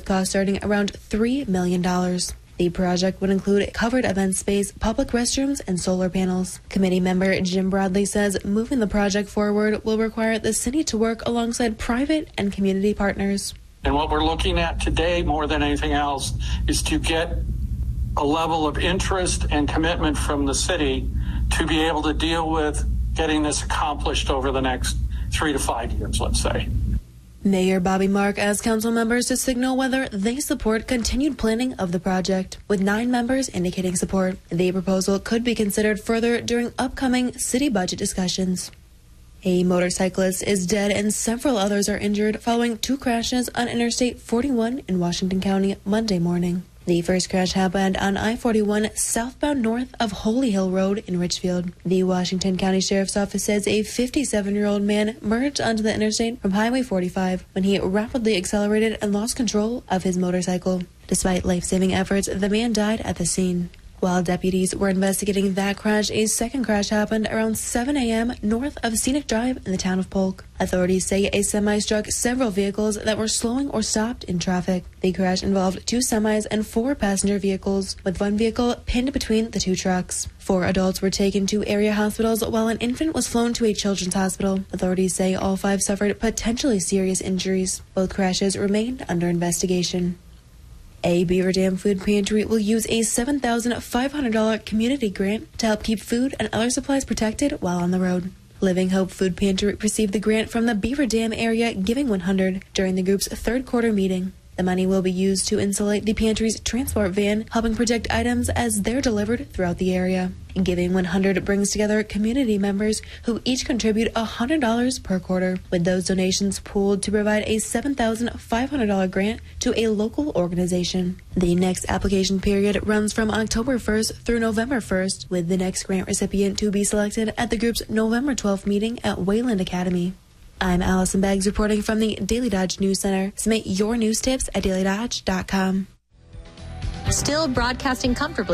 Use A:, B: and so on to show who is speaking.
A: costs starting around $3 million. The project would include covered event space, public restrooms, and solar panels. Committee member Jim Bradley says moving the project forward will require the city to work alongside private and community partners.
B: And what we're looking at today, more than anything else, is to get a level of interest and commitment from the city to be able to deal with getting this accomplished over the next 3 to 5 years, let's say.
A: Mayor Bobby Mark asked council members to signal whether they support continued planning of the project, with 9 members indicating support. The proposal could be considered further during upcoming city budget discussions. A motorcyclist is dead and several others are injured following 2 crashes on Interstate 41 in Washington County Monday morning. The first crash happened on I-41 southbound north of Holy Hill Road in Richfield. The Washington County Sheriff's Office says a 57-year-old man merged onto the interstate from Highway 45 when he rapidly accelerated and lost control of his motorcycle. Despite life-saving efforts, the man died at the scene. While deputies were investigating that crash, a second crash happened around 7 a.m. north of Scenic Drive in the town of Polk. Authorities say a semi struck several vehicles that were slowing or stopped in traffic. The crash involved 2 semis and 4 passenger vehicles, with 1 vehicle pinned between the 2 trucks. 4 adults were taken to area hospitals while an infant was flown to a children's hospital. Authorities say all 5 suffered potentially serious injuries. Both crashes remained under investigation. A Beaver Dam food pantry will use a $7,500 community grant to help keep food and other supplies protected while on the road. Living Hope Food Pantry received the grant from the Beaver Dam Area Giving 100 during the group's 3rd quarter meeting. The money will be used to insulate the pantry's transport van, helping protect items as they're delivered throughout the area. Giving 100 brings together community members who each contribute $100 per quarter, with those donations pooled to provide a $7,500 grant to a local organization. The next application period runs from October 1st through November 1st, with the next grant recipient to be selected at the group's November 12th meeting at Wayland Academy. I'm Allison Beggs reporting from the Daily Dodge News Center. Submit your news tips at dailydodge.com.
C: Still broadcasting comfortably.